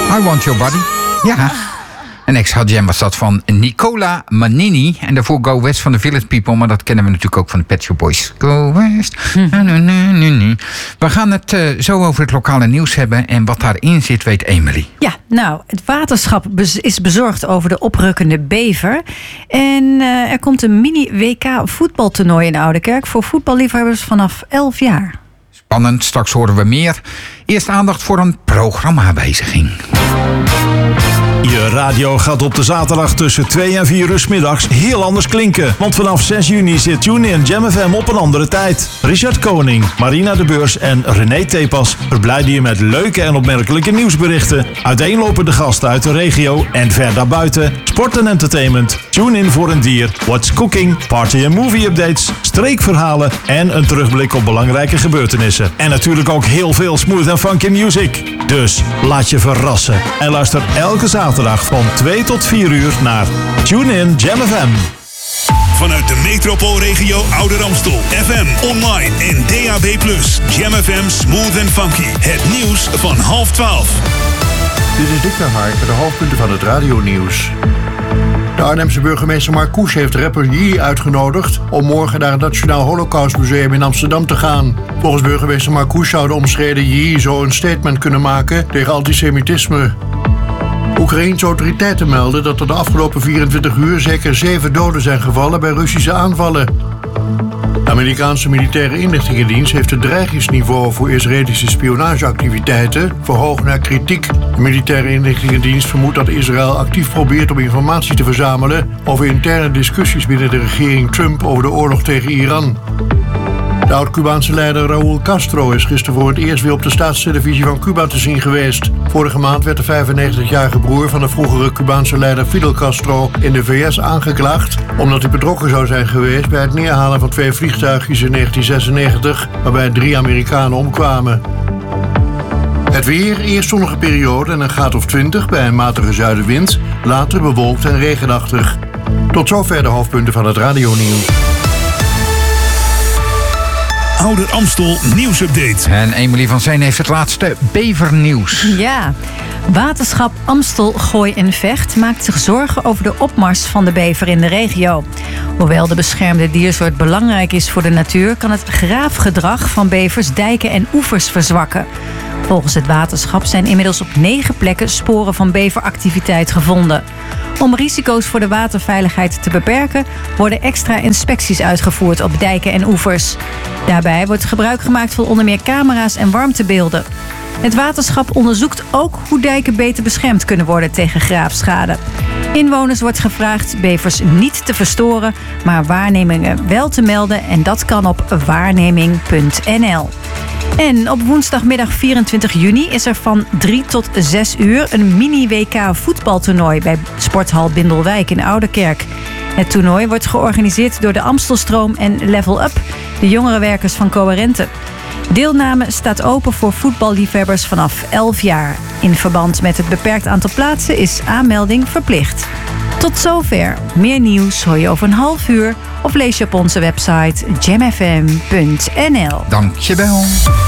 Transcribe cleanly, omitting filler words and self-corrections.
I Want Your Body. Ja. En ex-Hot was dat van Nicola Manini. En daarvoor Go West van de Village People. Maar dat kennen we natuurlijk ook van de Pet Shop Boys. Go West. We gaan het zo over het lokale nieuws hebben. En wat daarin zit, weet Emily. Ja, nou, het waterschap is bezorgd over de oprukkende bever. En er komt een mini-WK voetbaltoernooi in Oudekerk voor voetballiefhebbers vanaf 11 jaar. Spannend, straks horen we meer. Eerst aandacht voor een programmawijziging. Je radio gaat op de zaterdag tussen 2 en 4 uur 's middags heel anders klinken. Want vanaf 6 juni zit TuneIn Jam FM op een andere tijd. Richard Koning, Marina de Beurs en René Tepas verblijden je met leuke en opmerkelijke nieuwsberichten. Uiteenlopende gasten uit de regio en ver daarbuiten. Sport en entertainment. Tune in voor een dier. What's cooking. Party en movie updates. Streekverhalen en een terugblik op belangrijke gebeurtenissen. En natuurlijk ook heel veel smooth en funky music. Dus laat je verrassen en luister elke zaterdag van 2 tot 4 uur naar TuneIn Jam FM. Vanuit de metropoolregio Ouder Amstel. FM, online en DAB+. Jam FM Smooth and Funky. Het nieuws van 11:30. Dit is Dick de Hark met de hoofdpunten van het radionieuws. De Arnhemse burgemeester Marcouch heeft rapper Yee uitgenodigd om morgen naar het Nationaal Holocaustmuseum in Amsterdam te gaan. Volgens burgemeester Marcouch zou de omstreden Yee zo een statement kunnen maken tegen antisemitisme. Oekraïense autoriteiten melden dat er de afgelopen 24 uur zeker 7 doden zijn gevallen bij Russische aanvallen. De Amerikaanse militaire inlichtingendienst heeft het dreigingsniveau voor Israëlische spionageactiviteiten verhoogd naar kritiek. De militaire inlichtingendienst vermoedt dat Israël actief probeert om informatie te verzamelen over interne discussies binnen de regering Trump over de oorlog tegen Iran. De oud-Cubaanse leider Raúl Castro is gisteren voor het eerst weer op de staatstelevisie van Cuba te zien geweest. Vorige maand werd de 95-jarige broer van de vroegere Cubaanse leider Fidel Castro in de VS aangeklaagd omdat hij betrokken zou zijn geweest bij het neerhalen van 2 vliegtuigjes in 1996, waarbij 3 Amerikanen omkwamen. Het weer, eerst zonnige periode en een graad of 20 bij een matige zuidenwind, later bewolkt en regenachtig. Tot zover de hoofdpunten van het radionieuws. Ouder Amstel nieuwsupdate. En Emily van Zeen heeft het laatste bevernieuws. Ja, waterschap Amstel, Gooi en Vecht maakt zich zorgen over de opmars van de bever in de regio. Hoewel de beschermde diersoort belangrijk is voor de natuur, kan het graafgedrag van bevers dijken en oevers verzwakken. Volgens het waterschap zijn inmiddels op 9 plekken sporen van beveractiviteit gevonden. Om risico's voor de waterveiligheid te beperken, worden extra inspecties uitgevoerd op dijken en oevers. Daarbij wordt gebruik gemaakt van onder meer camera's en warmtebeelden. Het waterschap onderzoekt ook hoe dijken beter beschermd kunnen worden tegen graafschade. Inwoners wordt gevraagd bevers niet te verstoren, maar waarnemingen wel te melden en dat kan op waarneming.nl. En op woensdagmiddag 24 juni is er van 3 tot 6 uur een mini-WK voetbaltoernooi bij Sporthal Bindelwijk in Oudekerk. Het toernooi wordt georganiseerd door de Amstelstroom en Level Up, de jongerenwerkers van Coherente. Deelname staat open voor voetballiefhebbers vanaf 11 jaar. In verband met het beperkt aantal plaatsen is aanmelding verplicht. Tot zover. Meer nieuws hoor je over een half uur of lees je op onze website jamfm.nl. Dankjewel.